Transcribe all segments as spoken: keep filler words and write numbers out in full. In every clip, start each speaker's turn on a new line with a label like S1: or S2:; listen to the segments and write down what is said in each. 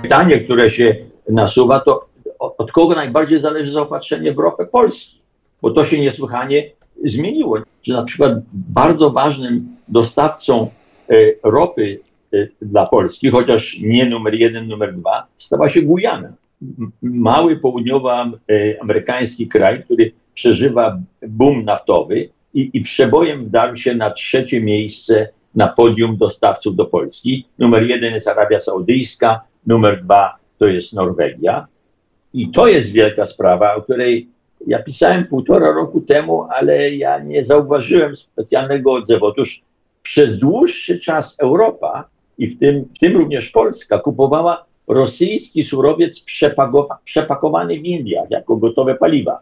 S1: pytanie, które się nasuwa, to od kogo najbardziej zależy zaopatrzenie w ropę Polski? Bo to się niesłychanie zmieniło. Że na przykład bardzo ważnym dostawcą ropy dla Polski, chociaż nie numer jeden, numer dwa, stała się Gujana. Mały południowoamerykański kraj, który przeżywa boom naftowy i, i przebojem wdarł się na trzecie miejsce na podium dostawców do Polski. Numer jeden jest Arabia Saudyjska, numer dwa to jest Norwegia. I to jest wielka sprawa, o której ja pisałem półtora roku temu, ale ja nie zauważyłem specjalnego odzewu. Otóż przez dłuższy czas Europa, i w tym, w tym również Polska, kupowała rosyjski surowiec przepakowany w Indiach jako gotowe paliwa.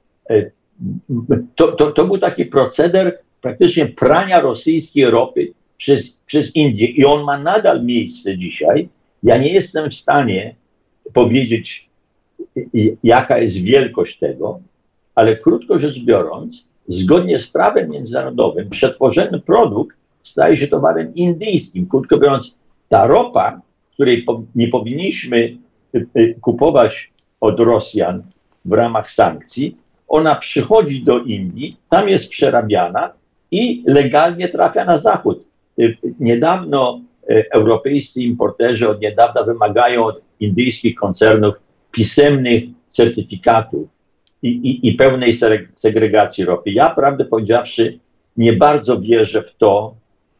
S1: To, to, to był taki proceder praktycznie prania rosyjskiej ropy przez, przez Indię i on ma nadal miejsce dzisiaj. Ja nie jestem w stanie powiedzieć, jaka jest wielkość tego, ale krótko rzecz biorąc, zgodnie z prawem międzynarodowym przetworzony produkt staje się towarem indyjskim. Krótko biorąc, ta ropa, której nie powinniśmy kupować od Rosjan w ramach sankcji, ona przychodzi do Indii, tam jest przerabiana i legalnie trafia na zachód. Niedawno europejscy importerzy od niedawna wymagają od indyjskich koncernów pisemnych certyfikatów i, i, i pełnej segregacji ropy. Ja, prawdę powiedziawszy, nie bardzo wierzę w to,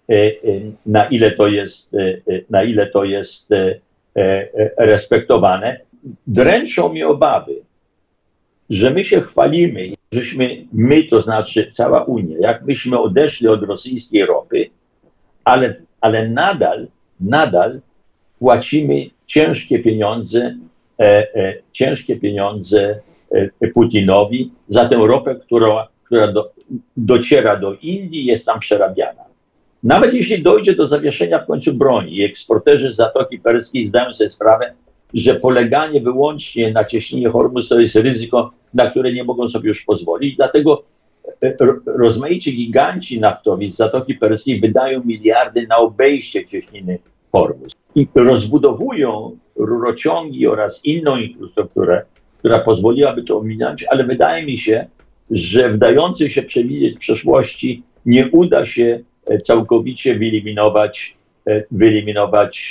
S1: na ile to jest, na ile to jest respektowane. Dręczą mnie obawy, że my się chwalimy, żeśmy my, to znaczy cała Unia, jak myśmy odeszli od rosyjskiej ropy, ale, ale nadal, nadal płacimy ciężkie pieniądze, e, e, ciężkie pieniądze e, Putinowi za tę ropę, która, która do, dociera do Indii i jest tam przerabiana. Nawet jeśli dojdzie do zawieszenia w końcu broni i eksporterzy z Zatoki Perskiej zdają sobie sprawę, że poleganie wyłącznie na cieśninie Hormuz to jest ryzyko, na które nie mogą sobie już pozwolić. Dlatego rozmaici giganci naftowi z Zatoki Perskiej wydają miliardy na obejście cieśniny Hormuz i rozbudowują rurociągi oraz inną infrastrukturę, która pozwoliłaby to ominąć, ale wydaje mi się, że w dających się przewidzieć przeszłości nie uda się całkowicie wyeliminować, wyeliminować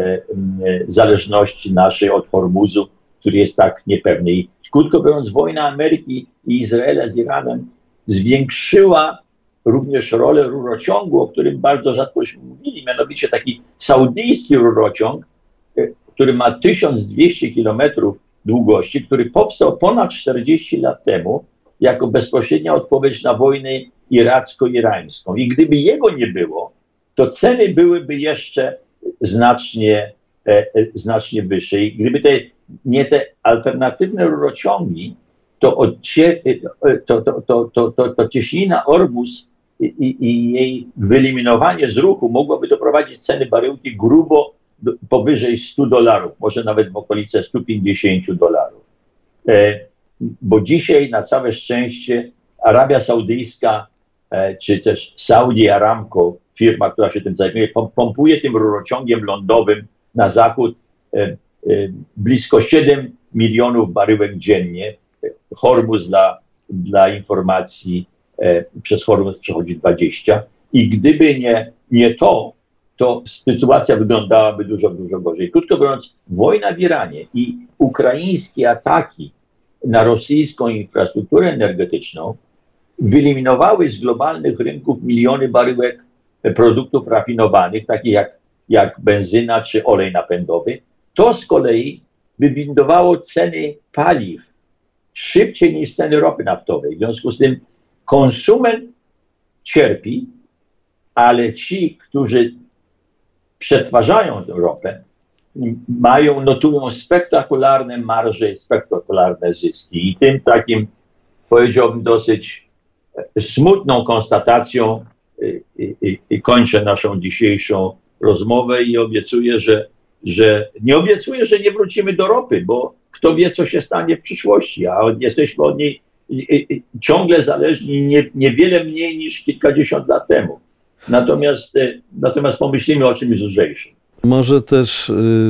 S1: zależności naszej od Hormuzu, który jest tak niepewny. I krótko biorąc, wojna Ameryki i Izraela z Iranem zwiększyła również rolę rurociągu, o którym bardzo rzadkośmy mówili, mianowicie taki saudyjski rurociąg, który ma tysiąc dwieście kilometrów długości, który powstał ponad czterdzieści lat temu jako bezpośrednia odpowiedź na wojnę iracko-irańską. I gdyby jego nie było, to ceny byłyby jeszcze znacznie, e, znacznie wyższe. I gdyby te, nie te alternatywne rurociągi, to, odcie, to, to, to, to, to, to cieśnina Hormuz i, i, i jej wyeliminowanie z ruchu mogłoby doprowadzić ceny baryłki grubo do, powyżej stu dolarów, może nawet w okolice stu pięćdziesięciu dolarów. E, bo dzisiaj na całe szczęście Arabia Saudyjska e, czy też Saudi Aramco, firma, która się tym zajmuje, pompuje tym rurociągiem lądowym na zachód e, e, blisko siedem milionów baryłek dziennie. Hormuz dla, dla informacji e, przez Hormuz przechodzi dwadzieścia i gdyby nie, nie to, to sytuacja wyglądałaby dużo, dużo gorzej. Krótko mówiąc, wojna w Iranie i ukraińskie ataki na rosyjską infrastrukturę energetyczną wyeliminowały z globalnych rynków miliony baryłek produktów rafinowanych, takich jak, jak benzyna czy olej napędowy. To z kolei wywindowało ceny paliw szybciej niż ceny ropy naftowej. W związku z tym konsument cierpi, ale ci, którzy przetwarzają tę ropę, mają, notują spektakularne marże, spektakularne zyski. I tym takim, powiedziałbym, dosyć smutną konstatacją i, i, i kończę naszą dzisiejszą rozmowę i obiecuję, że, że nie obiecuję, że nie wrócimy do ropy, bo kto wie, co się stanie w przyszłości, a jesteśmy od niej ciągle zależni nie, niewiele mniej niż kilkadziesiąt lat temu. Natomiast, natomiast pomyślimy o czymś lżejszym.
S2: Może też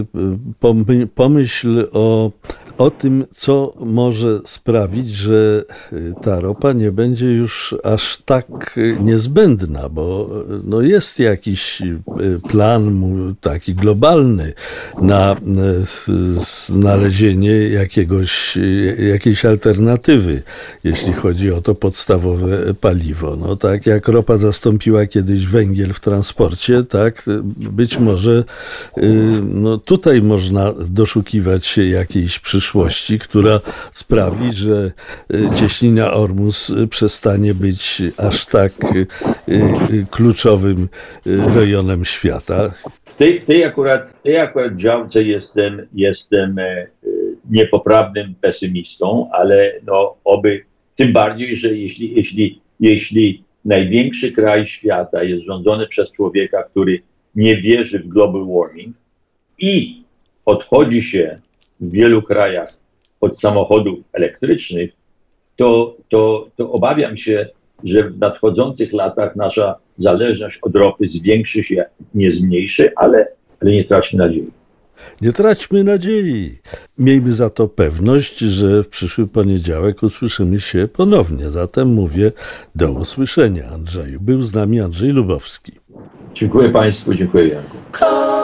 S2: pomyśl o, o tym, co może sprawić, że ta ropa nie będzie już aż tak niezbędna, bo no jest jakiś plan taki globalny na znalezienie jakiegoś, jakiejś alternatywy, jeśli chodzi o to podstawowe paliwo. No tak jak ropa zastąpiła kiedyś węgiel w transporcie, tak być może no tutaj można doszukiwać się jakiejś przyszłości, która sprawi, że cieśnina Ormus przestanie być aż tak kluczowym rejonem świata.
S1: W tej, tej, akurat, w tej akurat działce jestem, jestem niepoprawnym pesymistą, ale no oby, tym bardziej, że jeśli, jeśli, jeśli największy kraj świata jest rządzony przez człowieka, który nie wierzy w global warming i odchodzi się w wielu krajach od samochodów elektrycznych, to, to, to obawiam się, że w nadchodzących latach nasza zależność od ropy zwiększy się, nie zmniejszy, ale, ale nie traćmy nadziei.
S2: Nie traćmy nadziei. Miejmy za to pewność, że w przyszły poniedziałek usłyszymy się ponownie. Zatem mówię do usłyszenia, Andrzeju. Był z nami Andrzej Lubowski.
S1: Dziękuję Państwu, dziękuję Janku.